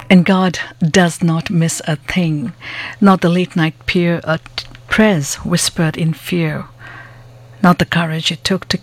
And God does not miss a thing, not the late night prayers whispered in fear, not the courage it took to